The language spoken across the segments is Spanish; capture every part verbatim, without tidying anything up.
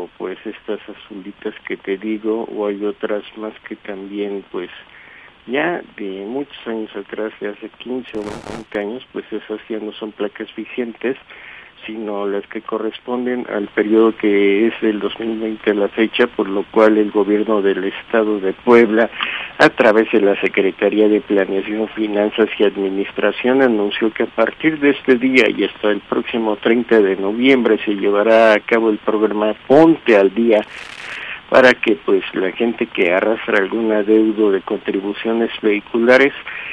como pues estas azulitas que te digo, o hay otras más que también pues ya de muchos años atrás, de hace quince o veinte años, pues esas ya no son placas vigentes, sino las que corresponden al periodo que es del dos mil veinte a la fecha, por lo cual el gobierno del estado de Puebla, a través de la Secretaría de Planeación, Finanzas y Administración, anunció que a partir de este día y hasta el próximo treinta de noviembre se llevará a cabo el programa Ponte al Día, para que pues la gente que arrastra algún adeudo de contribuciones vehiculares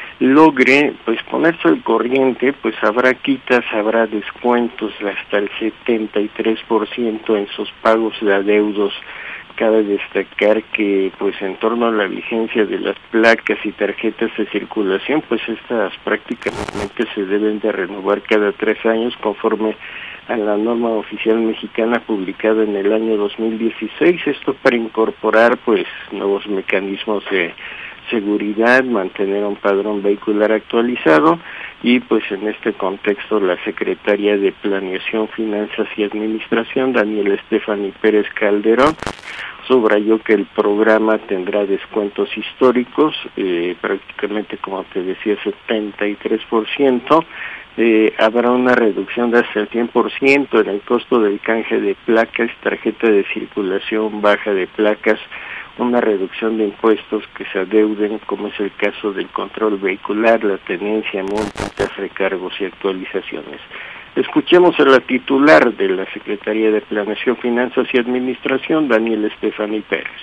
logre pues ponerse al corriente. Pues habrá quitas, habrá descuentos de hasta el setenta y tres por ciento en sus pagos de adeudos. Cabe destacar que pues en torno a la vigencia de las placas y tarjetas de circulación, pues estas prácticamente se deben de renovar cada tres años conforme a la norma oficial mexicana publicada en el año dos mil dieciséis, esto para incorporar pues nuevos mecanismos de seguridad, mantener un padrón vehicular actualizado, y pues en este contexto la Secretaría de Planeación, Finanzas y Administración, Daniela Estefany Pérez Calderón, subrayó que el programa tendrá descuentos históricos, eh, prácticamente como te decía setenta y tres por ciento, Eh, habrá una reducción de hasta el cien por ciento en el costo del canje de placas, tarjeta de circulación, baja de placas, una reducción de impuestos que se adeuden, como es el caso del control vehicular, la tenencia, multas, recargos y actualizaciones. Escuchemos a la titular de la Secretaría de Planeación, Finanzas y Administración, Daniela Estefany Pérez.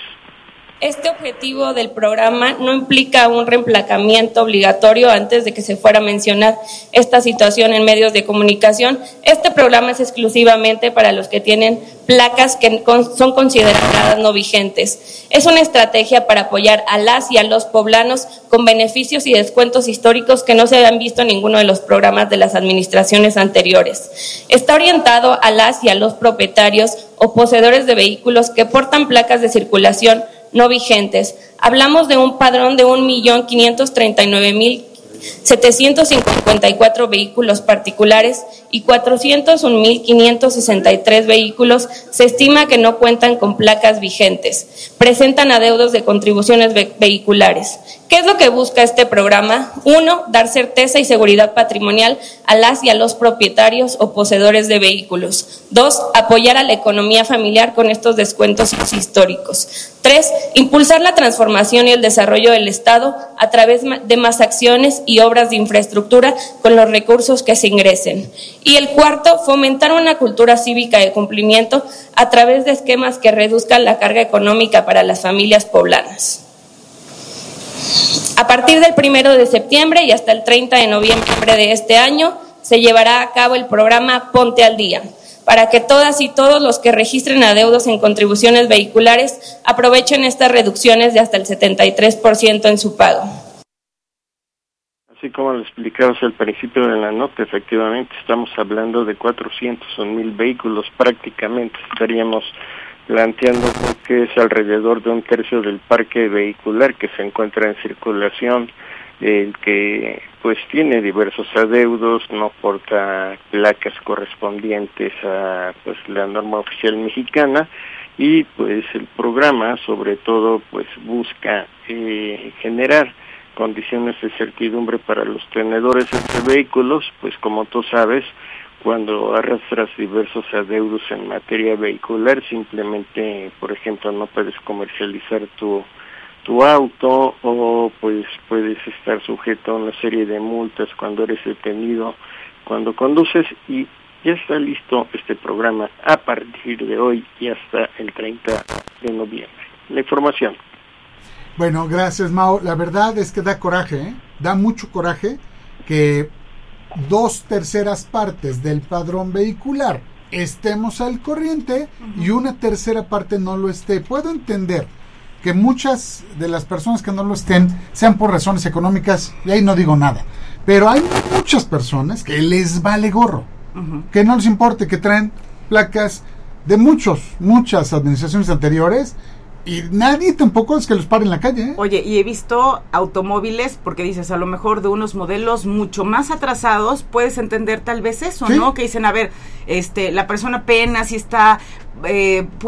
Este objetivo del programa no implica un reemplacamiento obligatorio antes de que se fuera a mencionar esta situación en medios de comunicación. Este programa es exclusivamente para los que tienen placas que son consideradas no vigentes. Es una estrategia para apoyar a las y a los poblanos con beneficios y descuentos históricos que no se habían visto en ninguno de los programas de las administraciones anteriores. Está orientado a las y a los propietarios o poseedores de vehículos que portan placas de circulación no vigentes. Hablamos de un padrón de un millón quinientos treinta y nueve mil setecientos cincuenta y cuatro vehículos particulares y cuatrocientos un mil quinientos sesenta y tres vehículos se estima que no cuentan con placas vigentes, presentan adeudos de contribuciones ve- vehiculares. ¿Qué es lo que busca este programa? Uno, dar certeza y seguridad patrimonial a las y a los propietarios o poseedores de vehículos. Dos, apoyar a la economía familiar con estos descuentos históricos. Tres, impulsar la transformación y el desarrollo del Estado a través de más acciones y obras de infraestructura con los recursos que se ingresen. Y el cuarto, fomentar una cultura cívica de cumplimiento a través de esquemas que reduzcan la carga económica para las familias poblanas. A partir del primero de septiembre y hasta el treinta de noviembre de este año se llevará a cabo el programa Ponte al Día, para que todas y todos los que registren adeudos en contribuciones vehiculares aprovechen estas reducciones de hasta el setenta y tres por ciento en su pago. Así como lo explicamos al principio de la nota, efectivamente estamos hablando de cuatrocientos un mil vehículos, prácticamente estaríamos planteando que es alrededor de un tercio del parque vehicular que se encuentra en circulación, el que pues tiene diversos adeudos, no porta placas correspondientes a pues la norma oficial mexicana, y pues el programa sobre todo pues busca eh, generar condiciones de certidumbre para los tenedores de vehículos, pues como tú sabes, cuando arrastras diversos adeudos en materia vehicular, simplemente, por ejemplo, no puedes comercializar tu tu auto, o pues puedes estar sujeto a una serie de multas cuando eres detenido, cuando conduces, y ya está listo este programa a partir de hoy y hasta el treinta de noviembre. La información. Bueno, gracias, Mao. La verdad es que da coraje, ¿eh? Da mucho coraje que dos terceras partes del padrón vehicular estemos al corriente uh-huh. y una tercera parte no lo esté. Puedo entender que muchas de las personas que no lo estén sean por razones económicas, y ahí no digo nada, pero hay muchas personas que les vale gorro, uh-huh. que no les importe, que traen placas de muchos, muchas administraciones anteriores, y nadie tampoco es que los pare en la calle, ¿eh? Oye, y he visto automóviles, porque dices, a lo mejor de unos modelos mucho más atrasados, puedes entender tal vez eso, ¿sí? ¿No? Que dicen, a ver, este, la persona apenas si está, eh,